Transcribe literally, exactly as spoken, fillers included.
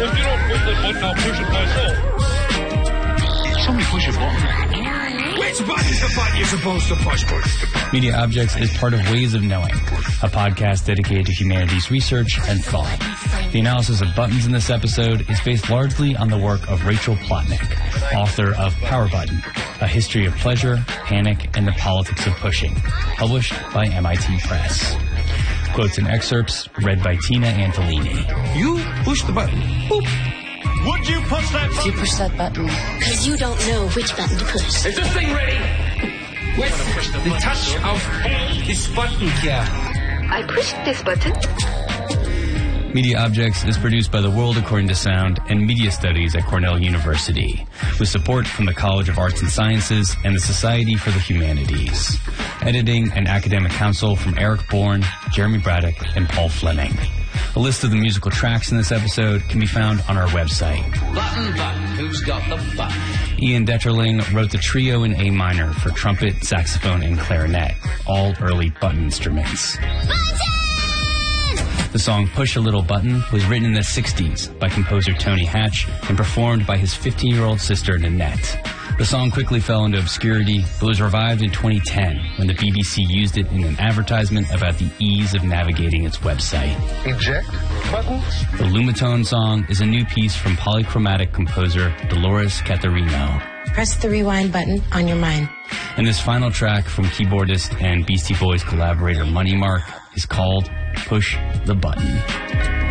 If you don't push the button, I'll push it myself. Somebody push a button. Which button's the button you're supposed to push? Push. Media Objects is part of Ways of Knowing, a podcast dedicated to humanities research and thought. The analysis of buttons in this episode is based largely on the work of Rachel Plotnick, author of Power Button, A History of Pleasure, Panic, and the Politics of Pushing, published by M I T Press. Quotes and excerpts read by Tina Antolini. You push the button. Boop. Would you push that button? You push that button. Because you don't know which button to push. Is this thing ready? With the touch of this button here. I pushed this button. Media Objects is produced by the World According to Sound and Media Studies at Cornell University, with support from the College of Arts and Sciences and the Society for the Humanities. Editing and academic counsel from Eric Bourne, Jeremy Braddock, and Paul Fleming. A list of the musical tracks in this episode can be found on our website. Button, button, who's got the button? Ian Detterling wrote the trio in A minor for trumpet, saxophone, and clarinet, all early button instruments. The song Push a Little Button was written in the sixties by composer Tony Hatch and performed by his fifteen-year-old sister Nanette. The song quickly fell into obscurity, but was revived in twenty ten when the B B C used it in an advertisement about the ease of navigating its website. Eject button? The Lumitone song is a new piece from polychromatic composer Dolores Catarino. Press the rewind button on your mind. And this final track from keyboardist and Beastie Boys collaborator Money Mark is called Push the Button.